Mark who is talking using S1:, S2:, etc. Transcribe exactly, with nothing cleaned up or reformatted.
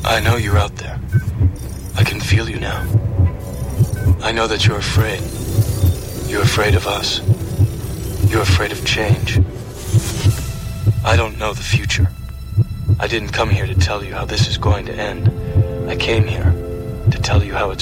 S1: I know you're out there. I can feel you now. I know that you're afraid. You're afraid of us. You're afraid of change. I don't know the future. I didn't come here to tell you how this is going to end. I came here to tell you how it's